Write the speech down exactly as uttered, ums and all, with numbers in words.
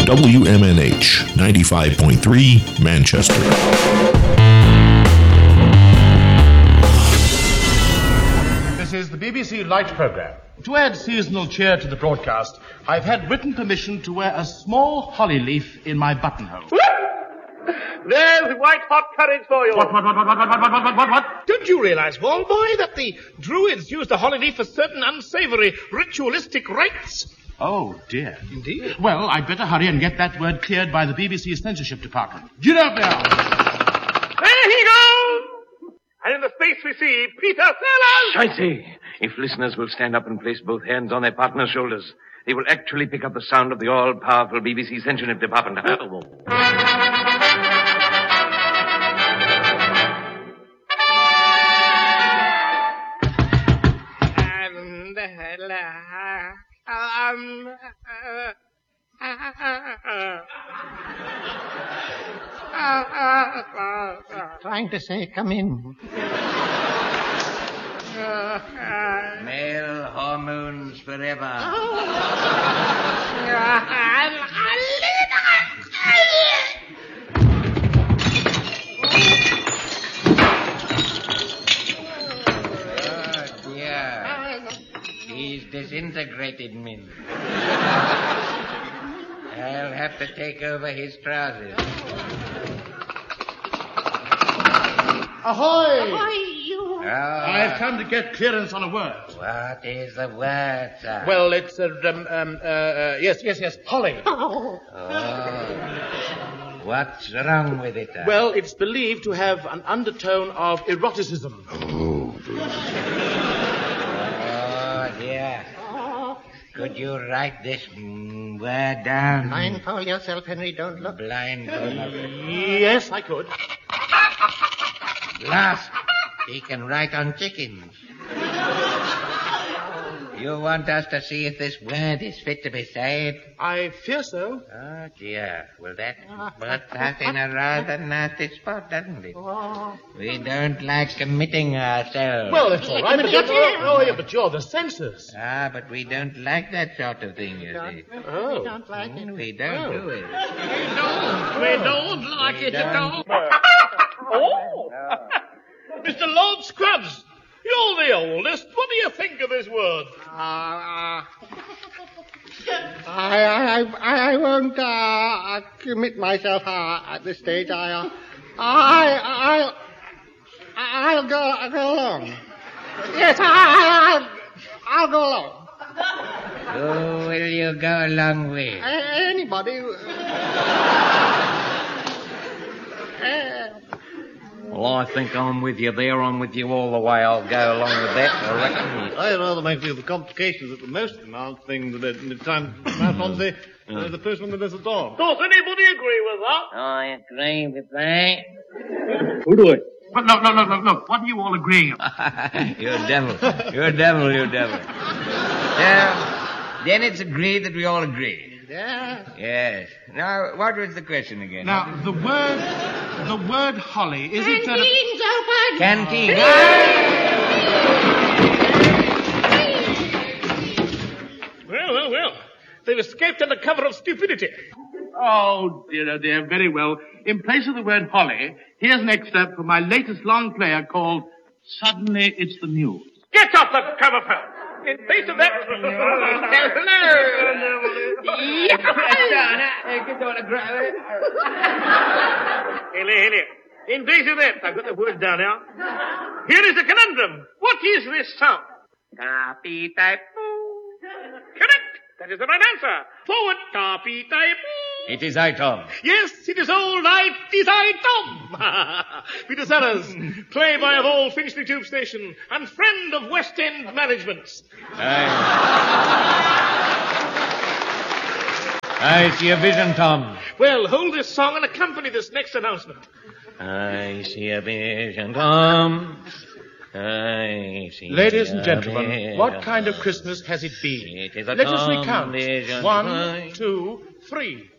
W M N H ninety-five point three, Manchester. This is the B B C Light Programme. To add seasonal cheer to the broadcast, I've had written permission to wear a small holly leaf in my buttonhole. There's white hot courage for you. What, what, what, what, what, what, what, what, what, what? Didn't you realize, Wallboy, that the Druids used the holly leaf for certain unsavory ritualistic rites? Oh, dear. Indeed. Well, I'd better hurry and get that word cleared by the B B C's censorship department. Get up now! There he goes! And in the space we see Peter Sellers! I say, if listeners will stand up and place both hands on their partner's shoulders, they will actually pick up the sound of the all-powerful B B C censorship department. Um, Trying to say, come in. Male hormones forever. He's disintegrated me. I'll have to take over his trousers. Ahoy! Ahoy, you! Oh, I've come to get clearance on a word. what is the word, sir? Well, it's, uh, um, um, uh, uh, yes, yes, yes, holly. Oh. Oh. What's wrong with it, sir? Well, it's believed to have an undertone of eroticism. Oh, dear. Could you write this mm, word down? Blindfold yourself, Henry, don't look. Blindfold. Yes, I could. Last, he can write on chickens. You want us to see if this word is fit to be said? I fear so. Oh, dear. Well, that puts us in a rather nasty spot, doesn't it? We don't like committing ourselves. Well, it's all right, but you're, oh, yeah, but you're the censors. Ah, but we don't like that sort of thing, you see. Oh. We don't like it. We don't do it. We don't like it at all. Oh! Mister Lord Scrubs, you're the oldest. What do you think of this word? Uh, I, I, I, I won't uh, commit myself uh, at this stage. I, uh, I, I, I'll go, I'll go along. Yes, I, I, I'll go along. Who will you go along with? A- anybody. Uh, Well, I think I'm with you there. I'm with you all the way. I'll go along with that, I reckon. I rather make the complications that the most amount thing that at the time out on the, uh, the first one that does the door. Does anybody agree with that? I agree with that. Who do it? But no, no, no, no, no. What are you all agreeing on? You're a devil. You're a devil, you're a devil. Now, then it's agreed that we all agree. yeah. Yes. Now, what was the question again? Now, the word, the word holly, is it... Uh, Canteen's open. Canteen. Well, well, well. They've escaped under cover of stupidity. oh, dear, oh, dear, very well. In place of the word holly, here's an excerpt from my latest long player called Suddenly It's the News. Get off the cover, pal. In place of that... Hello, hello. In place of that, I've got the words down now. Here is the conundrum. What is this sound? Copy type. Correct. That is the right answer. Forward. Copy type. It is I, Tom. Yes, it is old I, it is I, Tom. Peter Sellers, play-by of old Finchley Tube Station and friend of West End management. I... I see a vision, Tom. Well, hold this song and accompany this next announcement. I see a vision, Tom. I see Ladies and a gentlemen, vision. what kind of Christmas has it been? It is a Let us Tom recount. vision. One, two, three.